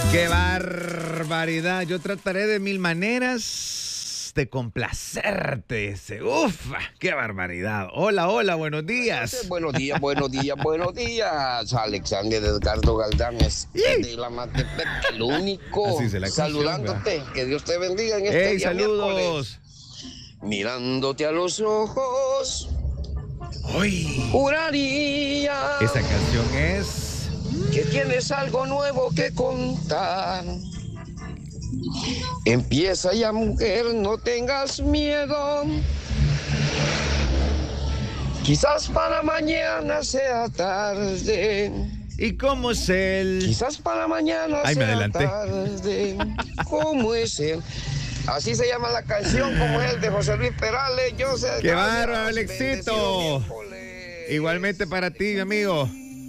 ¡Qué barbaridad! Yo trataré de mil maneras de complacerte. ¡Uf! ¡Qué barbaridad! Hola, hola, buenos días. Buenos días, buenos días, buenos días. Alexander Edgardo Galdames de la Matepec, el único. Así se la canción, saludándote. ¿verdad? Que Dios te bendiga en este ¡Ey, día saludos! miércoles. Mirándote a los ojos, ¡Uy! juraría Esa canción es... que tienes algo nuevo que contar. Empieza ya, mujer, no tengas miedo. Quizás para mañana sea tarde. ¿Y cómo es él? Quizás para mañana Ay, me sea adelanté. tarde. ¿Cómo es él? Así se llama la canción, como es el de José Luis Perales. Yo sé. ¡Qué bárbaro, Alexito! Igualmente para ti, mi amigo.